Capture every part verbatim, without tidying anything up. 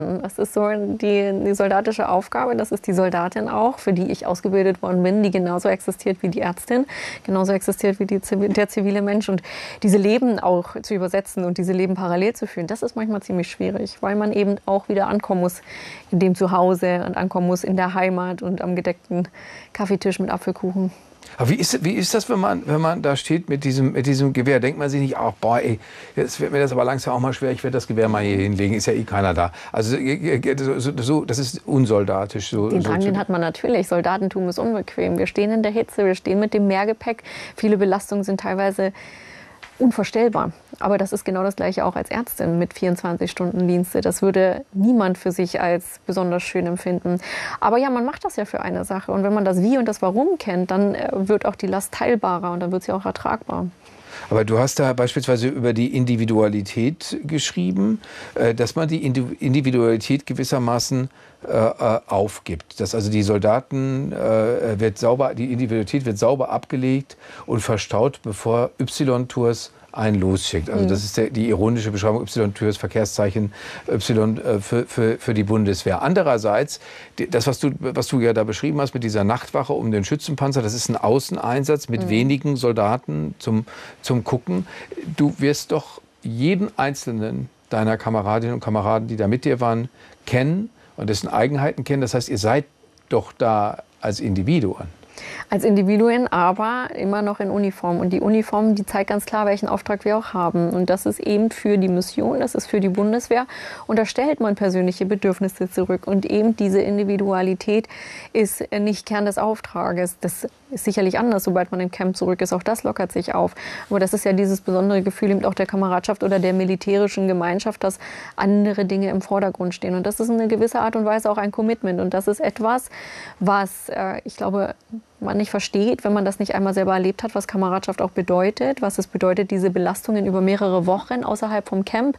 Das ist so die, die soldatische Aufgabe, das ist die Soldatin auch, für die ich ausgebildet worden bin, die genauso existiert wie die Ärztin, genauso existiert wie die, der zivile Mensch. Und diese Leben auch zu übersetzen und diese Leben parallel zu führen, das ist manchmal ziemlich schwierig, weil man eben auch wieder ankommen muss in dem Zuhause und ankommen muss in der Heimat und am gedeckten Kaffeetisch mit Apfelkuchen. Aber wie ist, wie ist das, wenn man, wenn man da steht mit diesem, mit diesem Gewehr? Denkt man sich nicht, ach, boah, ey, jetzt wird mir das aber langsam auch mal schwer, ich werde das Gewehr mal hier hinlegen, ist ja eh keiner da. Also so, so, das ist unsoldatisch. So, den so Drang, den hat man natürlich. Soldatentum ist unbequem. Wir stehen in der Hitze, wir stehen mit dem Mehrgepäck. Viele Belastungen sind teilweise unvorstellbar. Aber das ist genau das Gleiche auch als Ärztin mit vierundzwanzig Stunden Dienste. Das würde niemand für sich als besonders schön empfinden. Aber ja, man macht das ja für eine Sache. Und wenn man das Wie und das Warum kennt, dann wird auch die Last teilbarer und dann wird sie auch ertragbar. Aber du hast da beispielsweise über die Individualität geschrieben, dass man die Individualität gewissermaßen äh, aufgibt. Dass also die Soldaten äh, wird sauber, die Individualität wird sauber abgelegt und verstaut, bevor Y-Tours einen losschickt. Also das ist der, die ironische Beschreibung Y-Tours, Verkehrszeichen Y äh, für, für, für die Bundeswehr. Andererseits, die, das, was du, was du ja da beschrieben hast mit dieser Nachtwache um den Schützenpanzer, das ist ein Außeneinsatz mit mhm. wenigen Soldaten zum, zum Gucken. Du wirst doch jeden einzelnen deiner Kameradinnen und Kameraden, die da mit dir waren, kennen und dessen Eigenheiten kennen. Das heißt, ihr seid doch da als Individuen. Als Individuen, aber immer noch in Uniform. Und die Uniform, die zeigt ganz klar, welchen Auftrag wir auch haben. Und das ist eben für die Mission, das ist für die Bundeswehr. Und da stellt man persönliche Bedürfnisse zurück. Und eben diese Individualität ist nicht Kern des Auftrages. Das ist sicherlich anders, sobald man im Camp zurück ist. Auch das lockert sich auf. Aber das ist ja dieses besondere Gefühl eben auch der Kameradschaft oder der militärischen Gemeinschaft, dass andere Dinge im Vordergrund stehen. Und das ist in einer gewisser Art und Weise auch ein Commitment. Und das ist etwas, was äh, ich glaube, man nicht versteht, wenn man das nicht einmal selber erlebt hat, was Kameradschaft auch bedeutet, was es bedeutet, diese Belastungen über mehrere Wochen außerhalb vom Camp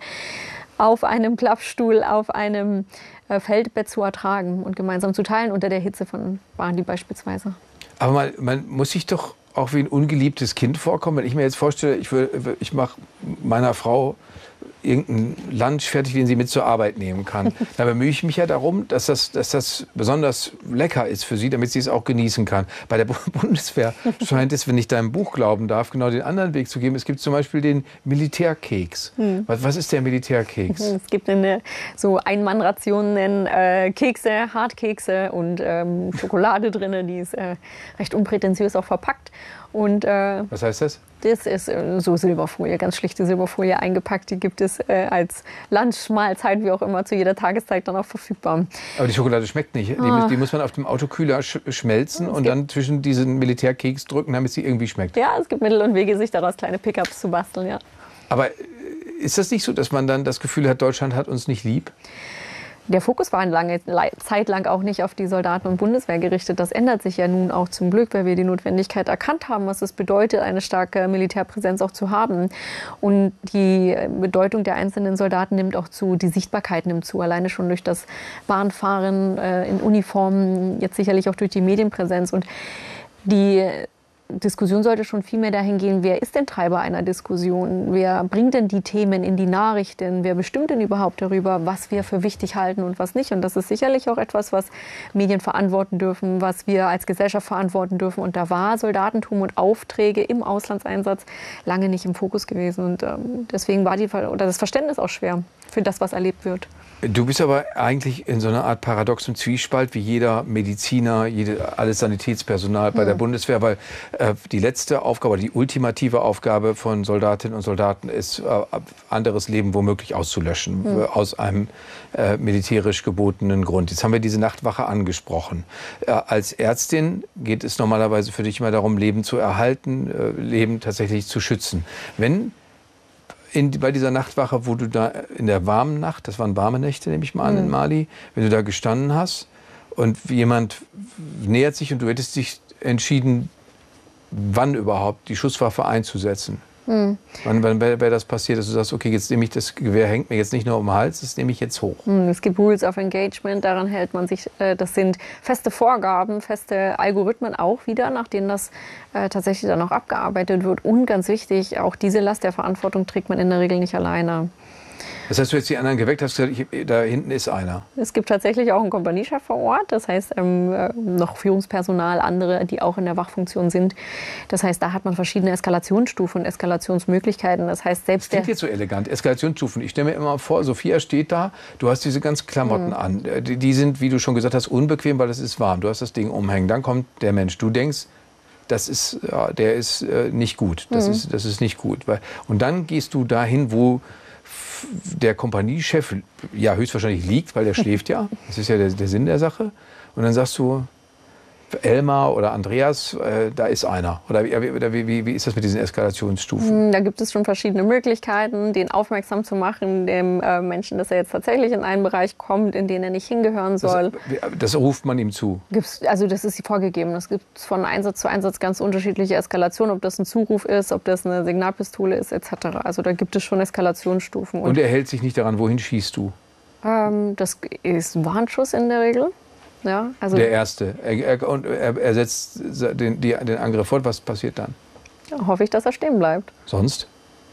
auf einem Klappstuhl, auf einem äh, Feldbett zu ertragen und gemeinsam zu teilen unter der Hitze von Bali beispielsweise. Aber man, man muss sich doch auch wie ein ungeliebtes Kind vorkommen. Wenn ich mir jetzt vorstelle, ich, ich mache meiner Frau irgendeinen Lunch fertig, den sie mit zur Arbeit nehmen kann. Da bemühe ich mich ja darum, dass das, dass das besonders lecker ist für sie, damit sie es auch genießen kann. Bei der Bundeswehr scheint es, wenn ich deinem Buch glauben darf, genau den anderen Weg zu geben. Es gibt zum Beispiel den Militärkeks. Hm. Was, was ist der Militärkeks? Es gibt eine, so Ein-Mann-Rationen, äh, Kekse, Hartkekse und ähm, Schokolade drin, die ist äh, recht unprätentiös auch verpackt. Und, äh, was heißt das? Das ist äh, so Silberfolie, ganz schlichte Silberfolie eingepackt. Die gibt es äh, als Lunchmahlzeit, wie auch immer, zu jeder Tageszeit dann auch verfügbar. Aber die Schokolade schmeckt nicht. Ah. Die, die muss man auf dem Autokühler sch schmelzen es und dann zwischen diesen Militärkeks drücken, damit sie irgendwie schmeckt. Ja, es gibt Mittel und Wege, sich daraus kleine Pickups zu basteln, ja. Aber ist das nicht so, dass man dann das Gefühl hat, Deutschland hat uns nicht lieb? Der Fokus war eine lange Zeit lang auch nicht auf die Soldaten und Bundeswehr gerichtet. Das ändert sich ja nun auch zum Glück, weil wir die Notwendigkeit erkannt haben, was es bedeutet, eine starke Militärpräsenz auch zu haben. Und die Bedeutung der einzelnen Soldaten nimmt auch zu, die Sichtbarkeit nimmt zu. Alleine schon durch das Bahnfahren äh, in Uniformen, jetzt sicherlich auch durch die Medienpräsenz. Und die Diskussion sollte schon viel mehr dahin gehen, wer ist denn Treiber einer Diskussion? Wer bringt denn die Themen in die Nachrichten? Wer bestimmt denn überhaupt darüber, was wir für wichtig halten und was nicht? Und das ist sicherlich auch etwas, was Medien verantworten dürfen, was wir als Gesellschaft verantworten dürfen. Und da war Soldatentum und Aufträge im Auslandseinsatz lange nicht im Fokus gewesen. Und ähm, deswegen war die, oder das Verständnis auch schwer für das, was erlebt wird. Du bist aber eigentlich in so einer Art paradoxen Zwiespalt wie jeder Mediziner, jede, alles Sanitätspersonal bei ja. der Bundeswehr, weil äh, die letzte Aufgabe, die ultimative Aufgabe von Soldatinnen und Soldaten ist, äh, anderes Leben womöglich auszulöschen, ja. äh, aus einem äh, militärisch gebotenen Grund. Jetzt haben wir diese Nachtwache angesprochen. Äh, als Ärztin geht es normalerweise für dich immer darum, Leben zu erhalten, äh, Leben tatsächlich zu schützen. Wenn In, bei dieser Nachtwache, wo du da in der warmen Nacht, das waren warme Nächte, nehme ich mal an, mhm. in Mali, wenn du da gestanden hast und jemand nähert sich und du hättest dich entschieden, wann überhaupt die Schusswaffe einzusetzen. Mhm. Wann, wann wäre wär das passiert, dass du sagst, okay, jetzt nehme ich das Gewehr, hängt mir jetzt nicht nur um den Hals, das nehme ich jetzt hoch. Mhm, es gibt Rules of Engagement, daran hält man sich, äh, das sind feste Vorgaben, feste Algorithmen auch wieder, nach denen das äh, tatsächlich dann auch abgearbeitet wird. Und ganz wichtig, auch diese Last der Verantwortung trägt man in der Regel nicht alleine. Das heißt, du hast die anderen geweckt, hast gesagt, ich, da hinten ist einer. Es gibt tatsächlich auch einen Kompaniechef vor Ort, das heißt ähm, noch Führungspersonal, andere, die auch in der Wachfunktion sind. Das heißt, da hat man verschiedene Eskalationsstufen und Eskalationsmöglichkeiten. Das heißt, selbst das klingt jetzt so elegant, Eskalationsstufen. Ich stelle mir immer vor, Sophia steht da, du hast diese ganzen Klamotten mhm. an. Die, die sind, wie du schon gesagt hast, unbequem, weil es ist warm. Du hast das Ding umhängen. Dann kommt der Mensch. Du denkst, das ist, ja, der ist äh, nicht gut. Das, mhm. ist, das ist nicht gut. Weil, und dann gehst du dahin, wo der Kompaniechef ja höchstwahrscheinlich liegt, weil der schläft ja. Das ist ja der, der Sinn der Sache. Und dann sagst du, Elmar oder Andreas, äh, da ist einer. Oder, oder wie, wie, wie ist das mit diesen Eskalationsstufen? Da gibt es schon verschiedene Möglichkeiten, den aufmerksam zu machen, dem äh, Menschen, dass er jetzt tatsächlich in einen Bereich kommt, in den er nicht hingehören soll. Das, das ruft man ihm zu? Gibt's, also das ist vorgegeben. Es gibt von Einsatz zu Einsatz ganz unterschiedliche Eskalationen, ob das ein Zuruf ist, ob das eine Signalpistole ist, et cetera. Also da gibt es schon Eskalationsstufen. Und, Und er hält sich nicht daran, wohin schießt du? Ähm, das ist ein Warnschuss in der Regel. Ja, also der Erste. Er, er, und er, er setzt den, die, den Angriff fort. Was passiert dann? Ja, hoffe ich, dass er stehen bleibt. Sonst?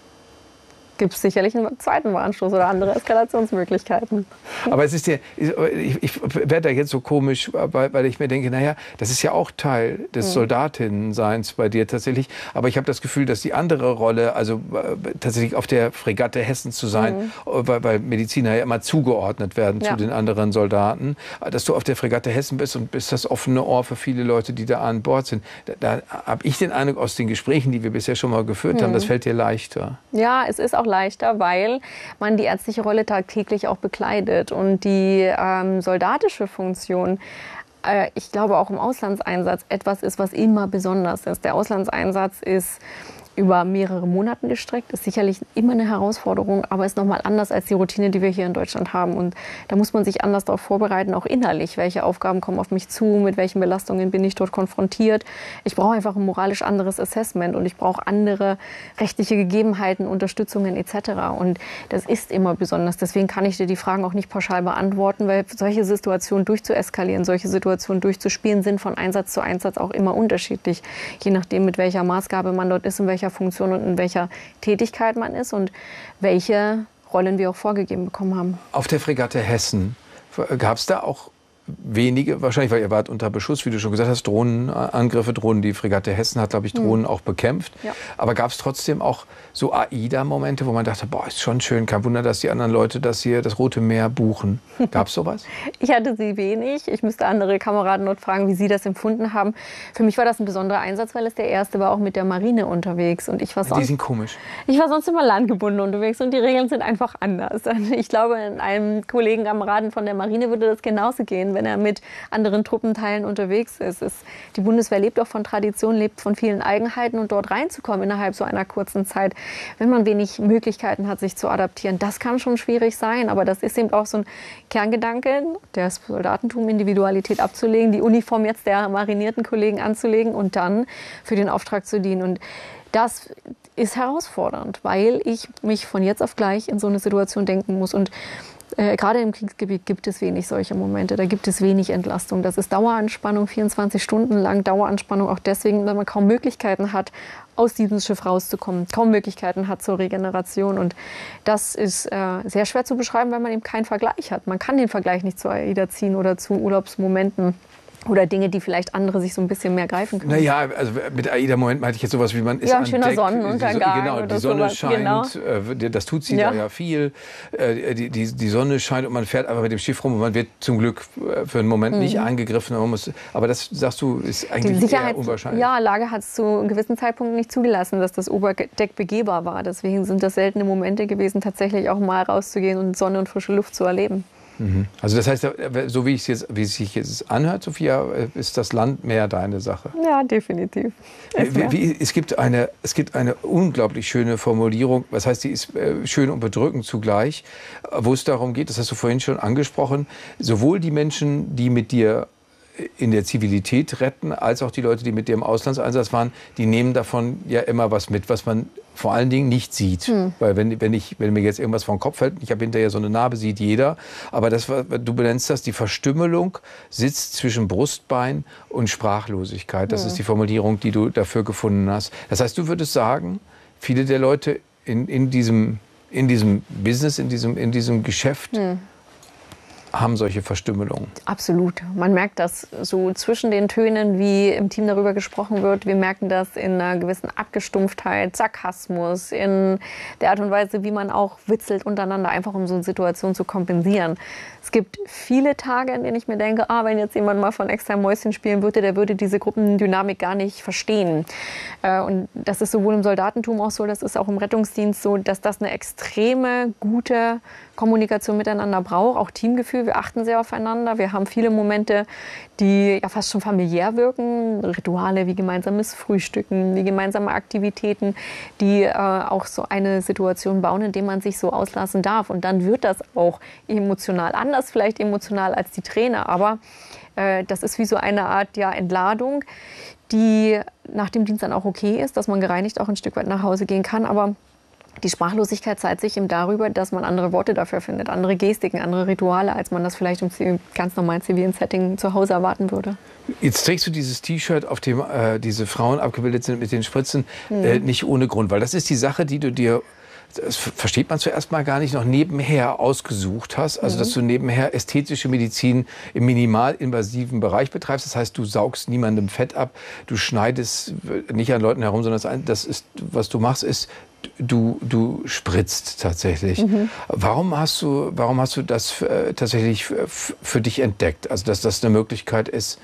Gibt es sicherlich einen zweiten Warnschuss oder andere Eskalationsmöglichkeiten. Aber es ist ja, ich, ich werde da jetzt so komisch, weil, weil ich mir denke, naja, das ist ja auch Teil des mhm. Soldatinnenseins bei dir tatsächlich. Aber ich habe das Gefühl, dass die andere Rolle, also tatsächlich auf der Fregatte Hessen zu sein, mhm. weil, weil Mediziner ja immer zugeordnet werden ja. zu den anderen Soldaten, dass du auf der Fregatte Hessen bist und bist das offene Ohr für viele Leute, die da an Bord sind. Da, da habe ich den Eindruck aus den Gesprächen, die wir bisher schon mal geführt mhm. haben, das fällt dir leichter. Ja, es ist auch leichter, weil man die ärztliche Rolle tagtäglich auch bekleidet und die ähm, soldatische Funktion, äh, ich glaube auch im Auslandseinsatz, etwas ist, was immer besonders ist. Der Auslandseinsatz ist über mehrere Monate gestreckt, ist sicherlich immer eine Herausforderung, aber ist nochmal anders als die Routine, die wir hier in Deutschland haben. Und da muss man sich anders darauf vorbereiten, auch innerlich. Welche Aufgaben kommen auf mich zu, mit welchen Belastungen bin ich dort konfrontiert. Ich brauche einfach ein moralisch anderes Assessment und ich brauche andere rechtliche Gegebenheiten, Unterstützungen et cetera. Und das ist immer besonders. Deswegen kann ich dir die Fragen auch nicht pauschal beantworten, weil solche Situationen durchzueskalieren, solche Situationen durchzuspielen, sind von Einsatz zu Einsatz auch immer unterschiedlich. Je nachdem, mit welcher Maßgabe man dort ist und welcher Funktion und in welcher Tätigkeit man ist und welche Rollen wir auch vorgegeben bekommen haben. Auf der Fregatte Hessen gab es da auch wenige, wahrscheinlich, weil ihr wart unter Beschuss, wie du schon gesagt hast, Drohnenangriffe, Drohnen. Die Fregatte Hessen hat, glaube ich, Drohnen mhm. auch bekämpft. Ja. Aber gab es trotzdem auch so AIDA-Momente, wo man dachte, boah, ist schon schön, kein Wunder, dass die anderen Leute das hier, das Rote Meer buchen. Gab es sowas? Ich hatte sie wenig. Ich müsste andere Kameraden dort fragen, wie sie das empfunden haben. Für mich war das ein besonderer Einsatz, weil es der erste war, auch mit der Marine unterwegs. Und ich war sonst, die sind komisch. Ich war sonst immer landgebunden unterwegs und die Regeln sind einfach anders. Ich glaube, einem Kollegen, Kameraden von der Marine würde das genauso gehen, wenn er mit anderen Truppenteilen unterwegs ist. Es, die Bundeswehr lebt auch von Tradition, lebt von vielen Eigenheiten und dort reinzukommen innerhalb so einer kurzen Zeit, wenn man wenig Möglichkeiten hat, sich zu adaptieren, das kann schon schwierig sein. Aber das ist eben auch so ein Kerngedanke, das Soldatentum, Individualität abzulegen, die Uniform jetzt der marinierten Kollegen anzulegen und dann für den Auftrag zu dienen. Und das ist herausfordernd, weil ich mich von jetzt auf gleich in so eine Situation denken muss. Und Äh, gerade im Kriegsgebiet gibt es wenig solche Momente, da gibt es wenig Entlastung. Das ist Daueranspannung, vierundzwanzig Stunden lang Daueranspannung, auch deswegen, weil man kaum Möglichkeiten hat, aus diesem Schiff rauszukommen, kaum Möglichkeiten hat zur Regeneration. Und das ist äh, sehr schwer zu beschreiben, weil man eben keinen Vergleich hat. Man kann den Vergleich nicht zu AIDA ziehen oder zu Urlaubsmomenten. Oder Dinge, die vielleicht andere sich so ein bisschen mehr greifen können. Naja, also mit AIDA-Moment meinte ich jetzt sowas wie man ist ja, an ein schöner Deck. Sonnenuntergang. Genau, die Sonne sowas. scheint, genau. Das tut sie ja. da ja viel. Die, die, die Sonne scheint und man fährt einfach mit dem Schiff rum und man wird zum Glück für einen Moment mhm. nicht angegriffen. Man muss, aber das, sagst du, ist eigentlich eher unwahrscheinlich. Ja, Lage hat es zu einem gewissen Zeitpunkt nicht zugelassen, dass das Oberdeck begehbar war. Deswegen sind das seltene Momente gewesen, tatsächlich auch mal rauszugehen und Sonne und frische Luft zu erleben. Also das heißt, so wie, jetzt, wie es sich jetzt anhört, Sophia, ist das Land mehr deine Sache? Ja, definitiv. Wie, wie, es, gibt eine, es gibt eine unglaublich schöne Formulierung, was heißt, die ist schön und bedrückend zugleich, wo es darum geht, das hast du vorhin schon angesprochen, sowohl die Menschen, die mit dir in der Zivilität retten, als auch die Leute, die mit dir im Auslandseinsatz waren, die nehmen davon ja immer was mit, was man vor allen Dingen nicht sieht. Hm. Weil wenn, wenn, ich, wenn mir jetzt irgendwas vom Kopf fällt, ich habe hinterher so eine Narbe, sieht jeder. Aber das, du benennst das, die Verstümmelung sitzt zwischen Brustbein und Sprachlosigkeit. Das hm. ist die Formulierung, die du dafür gefunden hast. Das heißt, du würdest sagen, viele der Leute in, in diesem in diesem Business, in diesem, in diesem Geschäft, hm. haben solche Verstümmelungen. Absolut. Man merkt das so zwischen den Tönen, wie im Team darüber gesprochen wird. Wir merken das in einer gewissen Abgestumpftheit, Sarkasmus, in der Art und Weise, wie man auch witzelt untereinander, einfach um so eine Situation zu kompensieren. Es gibt viele Tage, in denen ich mir denke, ah, wenn jetzt jemand mal von extern Mäuschen spielen würde, der würde diese Gruppendynamik gar nicht verstehen. Und das ist sowohl im Soldatentum auch so, das ist auch im Rettungsdienst so, dass das eine extreme, gute Kommunikation miteinander braucht, auch Teamgefühl. Wir achten sehr aufeinander. Wir haben viele Momente, die ja fast schon familiär wirken. Rituale wie gemeinsames Frühstücken, wie gemeinsame Aktivitäten, die äh, auch so eine Situation bauen, in der man sich so auslassen darf. Und dann wird das auch emotional, anders vielleicht emotional als die Trainer. Aber äh, das ist wie so eine Art ja, Entladung, die nach dem Dienst dann auch okay ist, dass man gereinigt auch ein Stück weit nach Hause gehen kann. Aber die Sprachlosigkeit zeigt sich eben darüber, dass man andere Worte dafür findet, andere Gestiken, andere Rituale, als man das vielleicht im ganz normalen zivilen Setting zu Hause erwarten würde. Jetzt trägst du dieses T-Shirt, auf dem äh, diese Frauen abgebildet sind mit den Spritzen, mhm. äh, nicht ohne Grund, weil das ist die Sache, die du dir, das versteht man zuerst mal gar nicht, noch nebenher ausgesucht hast. Also, mhm. dass du nebenher ästhetische Medizin im minimalinvasiven Bereich betreibst. Das heißt, du saugst niemandem Fett ab, du schneidest nicht an Leuten herum, sondern das ist, was du machst, ist, Du, du spritzt tatsächlich. Mhm. Warum hast du, warum hast du das äh, tatsächlich für dich entdeckt? Also, dass das eine Möglichkeit ist,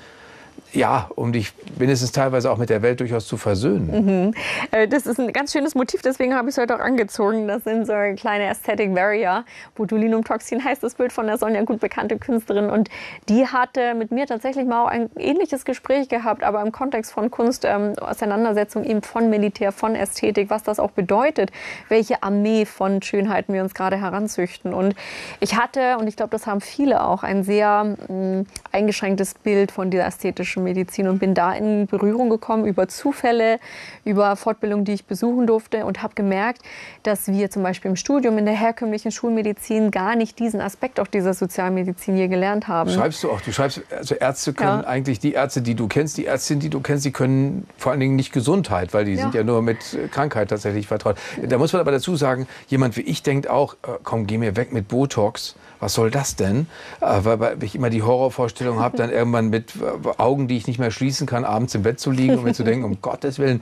ja, um dich mindestens teilweise auch mit der Welt durchaus zu versöhnen. Mhm. Das ist ein ganz schönes Motiv, deswegen habe ich es heute auch angezogen. Das sind so kleine Aesthetic Barrier. Botulinumtoxin heißt das Bild von der Sonja, gut bekannte Künstlerin. Und die hatte mit mir tatsächlich mal auch ein ähnliches Gespräch gehabt, aber im Kontext von Kunst, ähm, Auseinandersetzung eben von Militär, von Ästhetik, was das auch bedeutet, welche Armee von Schönheiten wir uns gerade heranzüchten. Und ich hatte, und ich glaube, das haben viele auch, ein sehr mh, eingeschränktes Bild von dieser ästhetischen Medizin und bin da in Berührung gekommen über Zufälle, über Fortbildungen, die ich besuchen durfte und habe gemerkt, dass wir zum Beispiel im Studium in der herkömmlichen Schulmedizin gar nicht diesen Aspekt auch dieser Sozialmedizin hier gelernt haben. Schreibst du auch, du schreibst, also Ärzte können ja. eigentlich, die Ärzte, die du kennst, die Ärztinnen, die du kennst, die können vor allen Dingen nicht Gesundheit, weil die ja. sind ja nur mit Krankheit tatsächlich vertraut. Da muss man aber dazu sagen, jemand wie ich denkt auch, komm, geh mir weg mit Botox. Was soll das denn? Weil ich immer die Horrorvorstellung habe, dann irgendwann mit Augen, die ich nicht mehr schließen kann, abends im Bett zu liegen und mir zu denken, um Gottes Willen,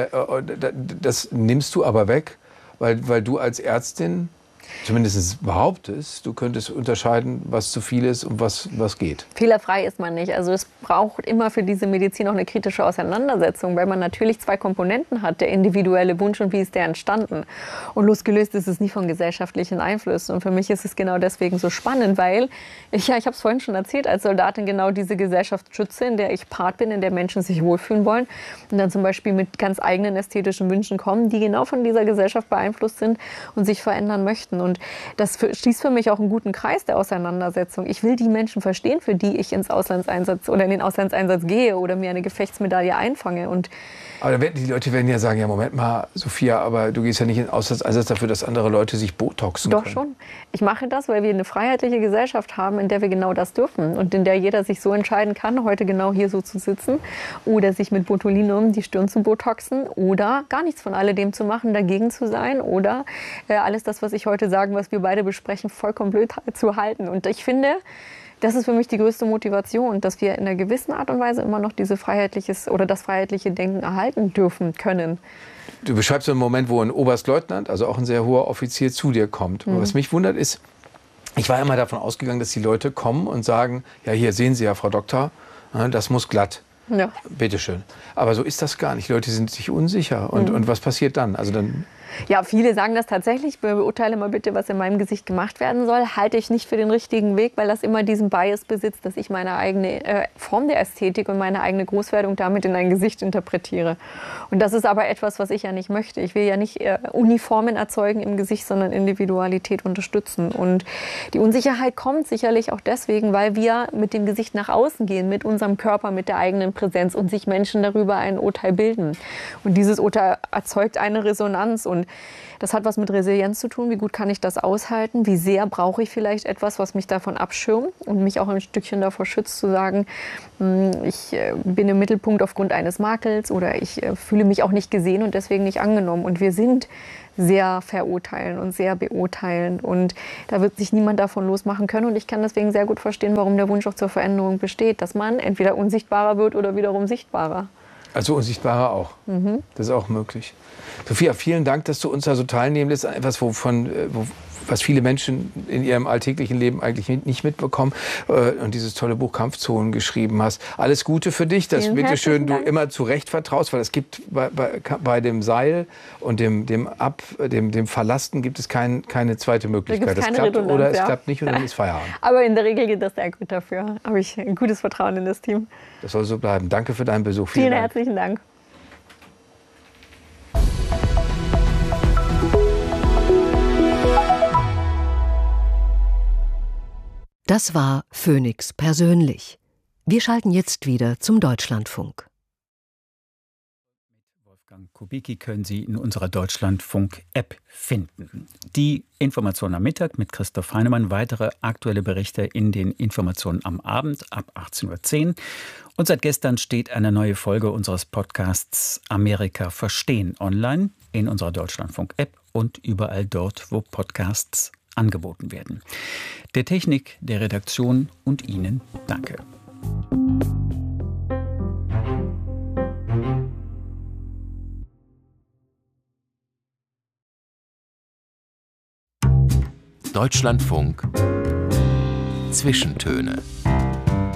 das nimmst du aber weg, weil, weil du als Ärztin zumindest behauptest, du könntest unterscheiden, was zu viel ist und was, was geht. Fehlerfrei ist man nicht. Also es braucht immer für diese Medizin auch eine kritische Auseinandersetzung, weil man natürlich zwei Komponenten hat, der individuelle Wunsch und wie ist der entstanden. Und losgelöst ist es nie von gesellschaftlichen Einflüssen. Und für mich ist es genau deswegen so spannend, weil ich, ja, ich habe es vorhin schon erzählt, als Soldatin genau diese Gesellschaft schütze, in der ich Part bin, in der Menschen sich wohlfühlen wollen und dann zum Beispiel mit ganz eigenen ästhetischen Wünschen kommen, die genau von dieser Gesellschaft beeinflusst sind und sich verändern möchten. Und das schließt für mich auch einen guten Kreis der Auseinandersetzung. Ich will die Menschen verstehen, für die ich ins Auslandseinsatz oder in den Auslandseinsatz gehe oder mir eine Gefechtsmedaille einfange. Und aber die Leute werden ja sagen, ja Moment mal, Sophia, aber du gehst ja nicht in den Auslandseinsatz dafür, dass andere Leute sich botoxen Doch können. schon. Ich mache das, weil wir eine freiheitliche Gesellschaft haben, in der wir genau das dürfen und in der jeder sich so entscheiden kann, heute genau hier so zu sitzen oder sich mit Botulinum die Stirn zu botoxen oder gar nichts von alledem zu machen, dagegen zu sein oder äh, alles das, was ich heute sage, was wir beide besprechen, vollkommen blöd zu halten. Und ich finde, das ist für mich die größte Motivation, dass wir in einer gewissen Art und Weise immer noch diese freiheitliches oder das freiheitliche Denken erhalten dürfen können. Du beschreibst so einen Moment, wo ein Oberstleutnant, also auch ein sehr hoher Offizier, zu dir kommt. Mhm. Was mich wundert ist, ich war immer davon ausgegangen, dass die Leute kommen und sagen, ja, hier sehen Sie ja, Frau Doktor, das muss glatt. Ja. Bitteschön. Aber so ist das gar nicht. Die Leute sind sich unsicher. Und, mhm. und was passiert dann? Also dann Ja, viele sagen das tatsächlich. Beurteile mal bitte, was in meinem Gesicht gemacht werden soll. Halte ich nicht für den richtigen Weg, weil das immer diesen Bias besitzt, dass ich meine eigene äh, Form der Ästhetik und meine eigene Großwerdung damit in ein Gesicht interpretiere. Und das ist aber etwas, was ich ja nicht möchte. Ich will ja nicht äh, Uniformen erzeugen im Gesicht, sondern Individualität unterstützen. Und die Unsicherheit kommt sicherlich auch deswegen, weil wir mit dem Gesicht nach außen gehen, mit unserem Körper, mit der eigenen Präsenz und sich Menschen darüber ein Urteil bilden. Und dieses Urteil erzeugt eine Resonanz. Und Und das hat was mit Resilienz zu tun. Wie gut kann ich das aushalten? Wie sehr brauche ich vielleicht etwas, was mich davon abschirmt und mich auch ein Stückchen davor schützt, zu sagen, ich bin im Mittelpunkt aufgrund eines Makels oder ich fühle mich auch nicht gesehen und deswegen nicht angenommen. Und wir sind sehr verurteilend und sehr beurteilend. Und da wird sich niemand davon losmachen können. Und ich kann deswegen sehr gut verstehen, warum der Wunsch auch zur Veränderung besteht, dass man entweder unsichtbarer wird oder wiederum sichtbarer. Also unsichtbarer auch. Mhm. Das ist auch möglich. Sophia, vielen Dank, dass du uns da so teilnehmen lässt. Etwas, wovon, wo, was viele Menschen in ihrem alltäglichen Leben eigentlich nicht mitbekommen. Und dieses tolle Buch Kampfzonen geschrieben hast. Alles Gute für dich, dass bitteschön du immer zu Recht vertraust, weil es gibt bei, bei, bei dem Seil und dem, dem Ab, dem, dem Verlasten gibt es kein, keine zweite Möglichkeit. Das klappt oder es klappt nicht und dann ist Feierabend. Aber in der Regel geht das sehr gut dafür. Habe ich ein gutes Vertrauen in das Team. Das soll so bleiben. Danke für deinen Besuch. Vielen, Vielen Dank. herzlichen Dank. Das war Phoenix persönlich. Wir schalten jetzt wieder zum Deutschlandfunk. Wolfgang Kubicki können Sie in unserer Deutschlandfunk-App finden. Die Informationen am Mittag mit Christoph Heinemann, weitere aktuelle Berichte in den Informationen am Abend ab achtzehn Uhr zehn. Und seit gestern steht eine neue Folge unseres Podcasts Amerika verstehen online in unserer Deutschlandfunk-App und überall dort, wo Podcasts angeboten werden. Der Technik, der Redaktion und Ihnen danke. Deutschlandfunk Zwischentöne.